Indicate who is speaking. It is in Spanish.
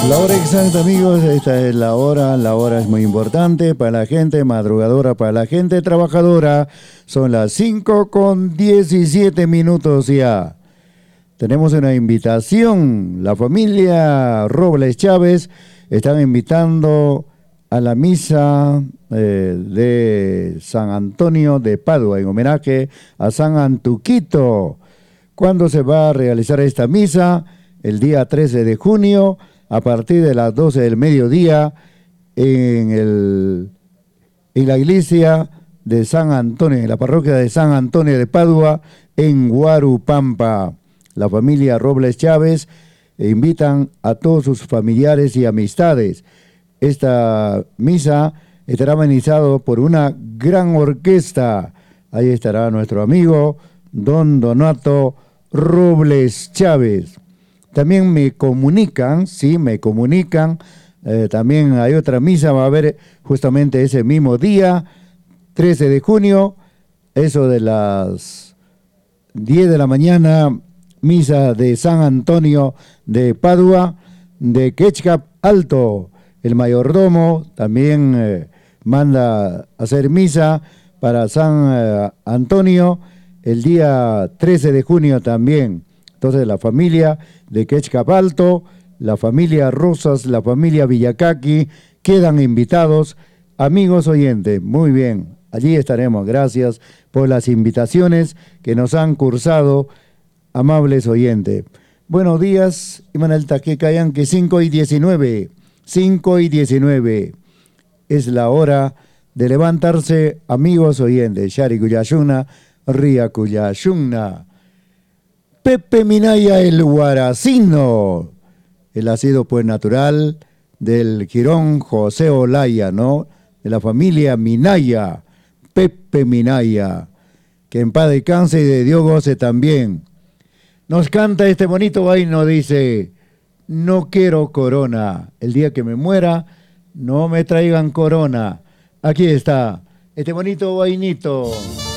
Speaker 1: La hora exacta, amigos, esta es la hora es muy importante para la gente madrugadora, para la gente trabajadora. Son las 5:17 ya. Tenemos una invitación, la familia Robles Chávez están invitando a la misa de San Antonio de Padua en homenaje a San Antuquito. ¿Cuándo se va a realizar esta misa? El día 13 de junio a partir de las 12 del mediodía en la iglesia de San Antonio, en la parroquia de San Antonio de Padua, en Huarupampa. La familia Robles Chávez invitan a todos sus familiares y amistades. Esta misa estará amenizado por una gran orquesta. Ahí estará nuestro amigo Don Donato Robles Chávez. También me comunican, también hay otra misa, va a haber justamente ese mismo día, 13 de junio, eso de las 10 de la mañana, misa de San Antonio de Padua, de Quechcap Alto. El mayordomo también manda hacer misa para San Antonio el día 13 de junio también. Entonces la familia de Quechcap Alto, la familia Rosas, la familia Villacaqui, quedan invitados. Amigos oyentes, muy bien, allí estaremos. Gracias por las invitaciones que nos han cursado, amables oyentes. Buenos días, Imanel Taquecayanque, 5:19. Es la hora de levantarse, amigos oyentes. Shari Cuyashuna, Ría Cuyashuna. Pepe Minaya el Guaracino, el ácido pues natural del Girón José Olaya, ¿no? De la familia Minaya, Pepe Minaya, que en paz descanse y de Dios goce también. Nos canta este bonito vaino, dice, no quiero corona, el día que me muera, no me traigan corona. Aquí está, este bonito vainito.